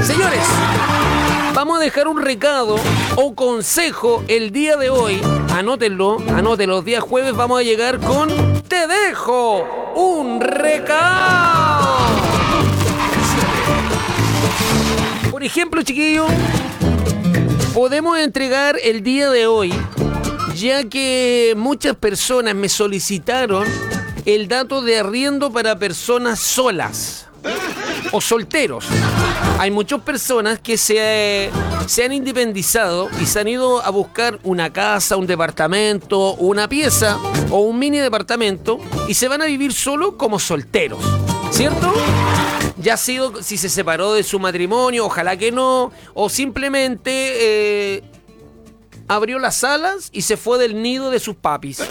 Señores, vamos a dejar un recado o consejo el día de hoy. Anótenlo, día jueves vamos a llegar con Te dejo un recado. Por ejemplo, chiquillos, podemos entregar el día de hoy, ya que muchas personas me solicitaron el dato de arriendo para personas solas o solteros. Hay muchas personas que se han independizado y se han ido a buscar una casa, un departamento, una pieza o un mini departamento y se van a vivir solo como solteros, ¿cierto? Ya ha sido si se separó de su matrimonio, ojalá que no, o simplemente abrió las alas y se fue del nido de sus papis.